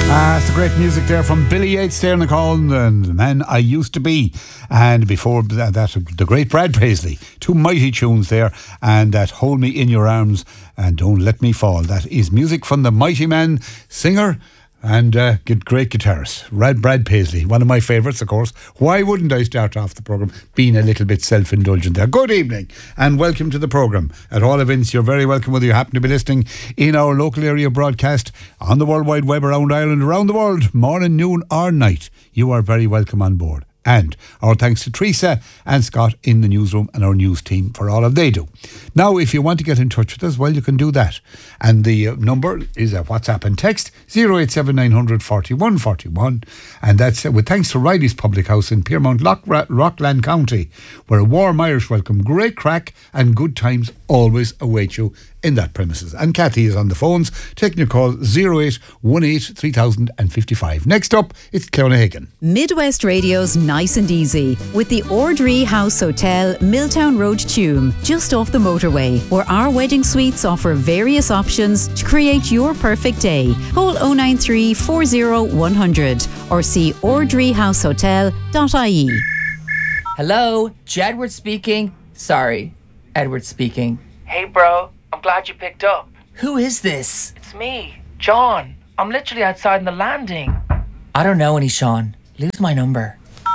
It's the great music there from Billy Yates there in the call, and the man I used to be. And before that, the great Brad Paisley. Two mighty tunes there, and that Hold Me in Your Arms and Don't Let Me Fall. That is music from the mighty man, singer, and great guitarist, Brad Paisley, one of my favourites, of course. Why wouldn't I start off the programme being a little bit self-indulgent there? Good evening and welcome to the programme. At all events, you're very welcome whether you happen to be listening in our local area broadcast, on the World Wide Web, around Ireland, around the world, morning, noon or night. You are very welcome on board. And our thanks to Teresa and Scott in the newsroom and our news team for all of they do. Now, if you want to get in touch with us, well, you can do that. And the number is a WhatsApp and text 087 900 41 41. And that's with thanks to Riley's Public House in Piermount, Rockland County, where a warm Irish welcome, great crack and good times always await you in that premises. And Kathy is on the phones, taking your call 0818 3055. Next up, it's Clona Hagan. Midwest Radio's Nice and Easy with the Ordree House Hotel, Milltown Road, Tuam, just off the motorway, where our wedding suites offer various options to create your perfect day. Call 093 40 100 or see ordreehousehotel.ie. Hello, Jedward speaking. Sorry, Edward speaking. Hey bro, I'm glad you picked up. Who is this? It's me, John. I'm literally outside in the landing. I don't know any Sean. Lose my number.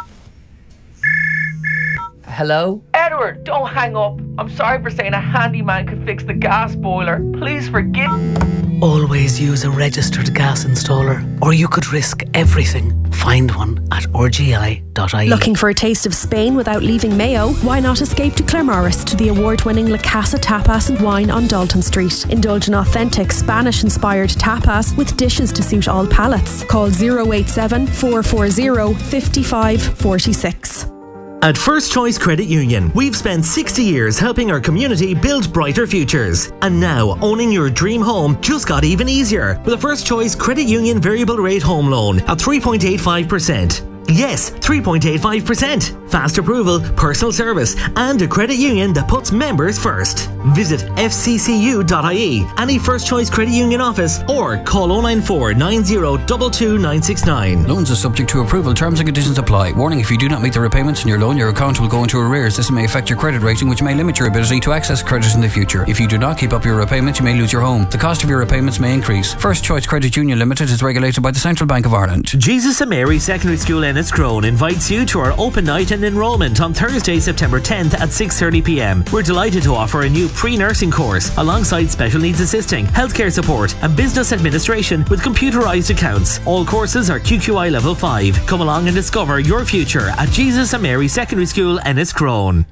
Hello? Edward, don't hang up. I'm sorry for saying a handyman could fix the gas boiler. Please forgive. Always use a registered gas installer, or you could risk everything. Find one at rgi.ie. Looking for a taste of Spain without leaving Mayo? Why not escape to Claremorris to the award-winning La Casa Tapas and Wine on Dalton Street. Indulge in authentic Spanish-inspired tapas with dishes to suit all palates. Call 087 440 5546. At First Choice Credit Union, we've spent 60 years helping our community build brighter futures. And now, owning your dream home just got even easier with a First Choice Credit Union variable rate home loan at 3.85%. Yes, 3.85%. Fast approval, personal service, and a credit union that puts members first. Visit fccu.ie, any First Choice Credit Union office, or call 094 90 22 969. Loans are subject to approval. Terms and conditions apply. Warning: if you do not meet the repayments on your loan, your account will go into arrears. This may affect your credit rating, which may limit your ability to access credit in the future. If you do not keep up your repayments, you may lose your home. The cost of your repayments may increase. First Choice Credit Union Limited is regulated by the Central Bank of Ireland. Jesus and Mary Secondary School Enniscrone invites you to our open night and enrolment on Thursday, September 10th at 6:30pm. We're delighted to offer a new pre-nursing course alongside special needs assisting, healthcare support and business administration with computerised accounts. All courses are QQI level 5. Come along and discover your future at Jesus and Mary Secondary School Enniscrone.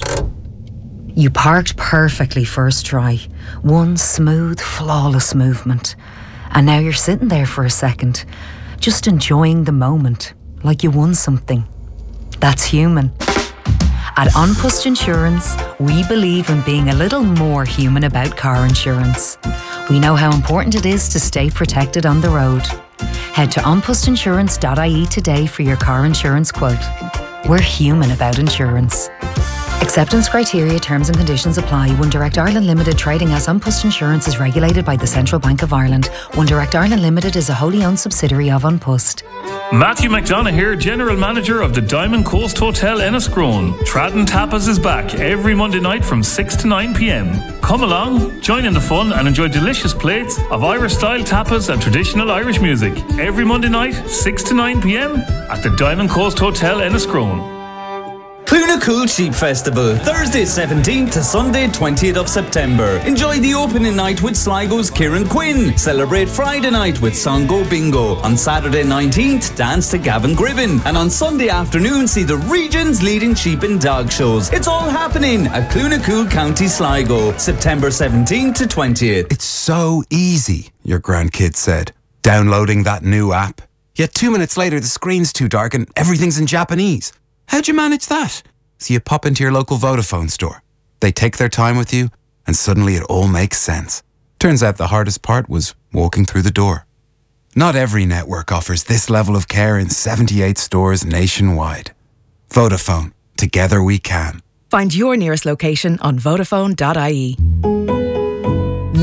You parked perfectly first try. One smooth, flawless movement. And now you're sitting there for a second, just enjoying the moment, like you won something. That's human. At An Post Insurance, we believe in being a little more human about car insurance. We know how important it is to stay protected on the road. Head to onpostinsurance.ie today for your car insurance quote. We're human about insurance. Acceptance criteria, terms and conditions apply. One Direct Ireland Limited, trading as An Post Insurance, is regulated by the Central Bank of Ireland. One Direct Ireland Limited is a wholly owned subsidiary of An Post. Matthew McDonough here, General Manager of the Diamond Coast Hotel Enniscrone. Tradden Tapas is back every Monday night from 6 to 9pm. Come along, join in the fun and enjoy delicious plates of Irish-style tapas and traditional Irish music. Every Monday night, 6 to 9pm at the Diamond Coast Hotel Enniscrone. Cloonacool Sheep Festival, Thursday 17th to Sunday 20th of September. Enjoy the opening night with Sligo's Kieran Quinn. Celebrate Friday night with Songo Bingo. On Saturday 19th, dance to Gavin Gribben. And on Sunday afternoon, see the region's leading sheep and dog shows. It's all happening at Cloonacool, County Sligo, September 17th to 20th. It's so easy, your grandkid said, downloading that new app. Yet 2 minutes later, the screen's too dark and everything's in Japanese. How'd you manage that? So you pop into your local Vodafone store. They take their time with you, and suddenly it all makes sense. Turns out the hardest part was walking through the door. Not every network offers this level of care in 78 stores nationwide. Vodafone. Together we can. Find your nearest location on Vodafone.ie.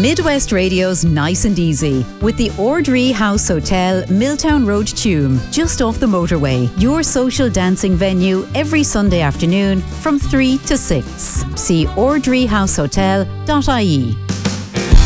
Midwest Radio's Nice and Easy with the Ordree House Hotel, Milltown Road, Tuam, just off the motorway. Your social dancing venue every Sunday afternoon from 3 to 6. See ordreehousehotel.ie.